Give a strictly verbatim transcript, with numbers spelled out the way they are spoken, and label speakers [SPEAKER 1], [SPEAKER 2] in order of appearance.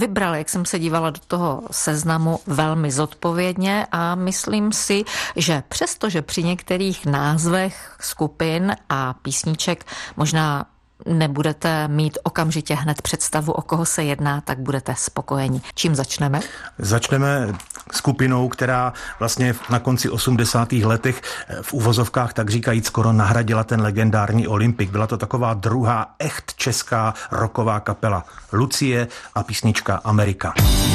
[SPEAKER 1] vybrali, jak jsem se dívala do toho seznamu, velmi zodpovědně a myslím si, že přesto, že při některých názvech skupin a písniček možná nebudete mít okamžitě hned představu, o koho se jedná, tak budete spokojeni. Čím začneme?
[SPEAKER 2] Začneme skupinou, která vlastně na konci osmdesátých letech v uvozovkách tak říkajíc skoro nahradila ten legendární Olympik. Byla to taková druhá echt česká rocková kapela Lucie a písnička Amerika.